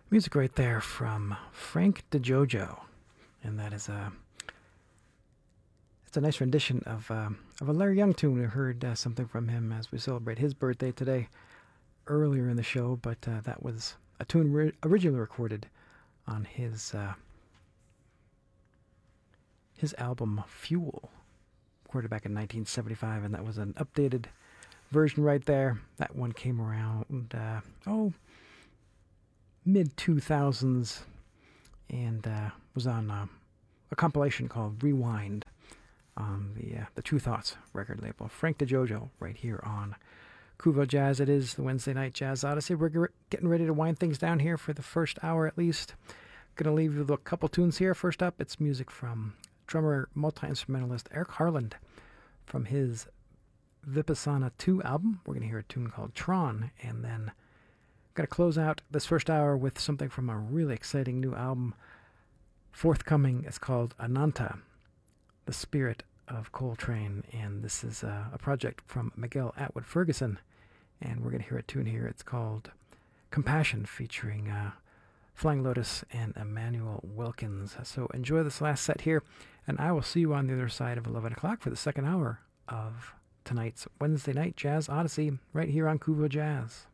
Music right there from Frank DeJojo, and that is it's a nice rendition of a Larry Young tune. We heard something from him as we celebrate his birthday today earlier in the show, but that was a tune originally recorded on his album Fuel, recorded back in 1975, and that was an updated version right there. That one came around mid 2000s and was on a compilation called Rewind on the True Thoughts record label. Frank DeJojo right here on Kuvo Jazz. It is the Wednesday Night Jazz Odyssey. We're getting ready to wind things down here for the first hour at least. Going to leave you with a couple tunes here. First up, it's music from drummer, multi-instrumentalist Eric Harland from his Vipassana 2 album. We're going to hear a tune called Tron, and then going to close out this first hour with something from a really exciting new album forthcoming. It's called Ananta, the Spirit of Coltrane, and this is a project from Miguel Atwood Ferguson, and we're going to hear a tune here. It's called Compassion, featuring Flying Lotus and Emmanuel Wilkins. So enjoy this last set here, and I will see you on the other side of 11 o'clock for the second hour of tonight's Wednesday Night Jazz Odyssey right here on Kuvo Jazz.